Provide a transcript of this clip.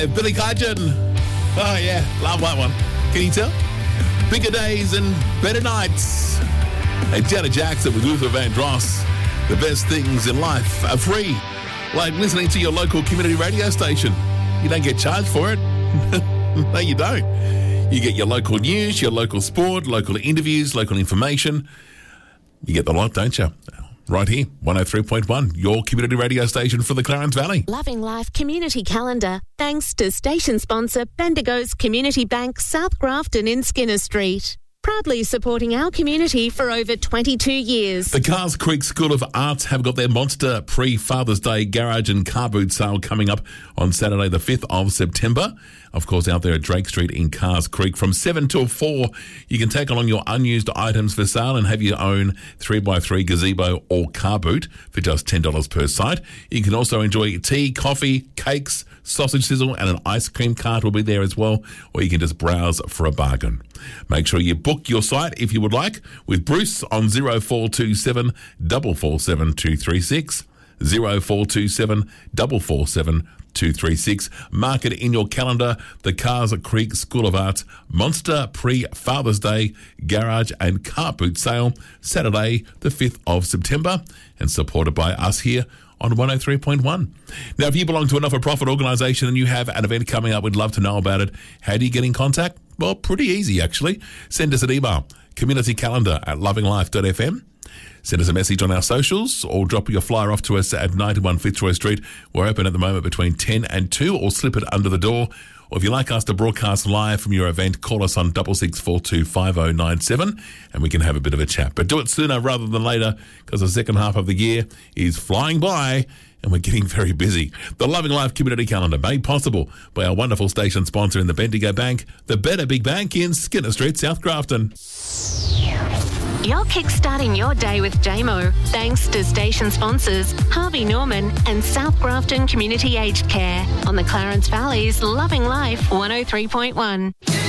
Billy Cudgeon. Oh, yeah. Love that one. Can you tell? Bigger days and better nights. And Janet Jackson with Luther Vandross. The best things in life are free. Like listening to your local community radio station. You don't get charged for it. No, you don't. You get your local news, your local sport, local interviews, local information. You get the lot, don't you? Right here, 103.1, your community radio station for the Clarence Valley. Loving Life Community Calendar, thanks to station sponsor Bendigo's Community Bank, South Grafton in Skinner Street. Proudly supporting our community for over 22 years. The Cars Creek School of Arts have got their monster pre-Father's Day garage and car boot sale coming up on Saturday the 5th of September. Of course, out there at Drake Street in Cars Creek. From 7 till 4, you can take along your unused items for sale and have your own 3x3 gazebo or car boot for just $10 per site. You can also enjoy tea, coffee, cakes, sausage sizzle and an ice cream cart will be there as well, or you can just browse for a bargain. Make sure you book your site if you would like with Bruce on 0427 447 236, 0427 447 236. Mark it in your calendar. The Cars Creek School of Arts Monster Pre-Father's Day Garage and Car Boot Sale, Saturday the 5th of September, and supported by us here on 103.1. Now, if you belong to a not-for-profit organisation and you have an event coming up, we'd love to know about it. How do you get in contact? Well, pretty easy, actually. Send us an email, communitycalendar@lovinglife.fm. Send us a message on our socials or drop your flyer off to us at 91 Fitzroy Street. We're open at the moment between 10 and 2, or slip it under the door. Or if you'd like us to broadcast live from your event, call us on 6642 5097 and we can have a bit of a chat. But do it sooner rather than later, because the second half of the year is flying by and we're getting very busy. The Loving Life Community Calendar, made possible by our wonderful station sponsor in the Bendigo Bank, the Better Big Bank in Skinner Street, South Grafton. You're kickstarting your day with JMO, thanks to station sponsors Harvey Norman and South Grafton Community Aged Care on the Clarence Valley's Loving Life 103.1.